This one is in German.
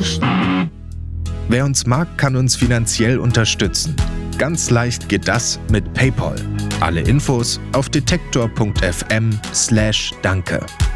nicht. Wer uns mag, kann uns finanziell unterstützen. Ganz leicht geht das mit PayPal. Alle Infos auf detektor.fm/danke.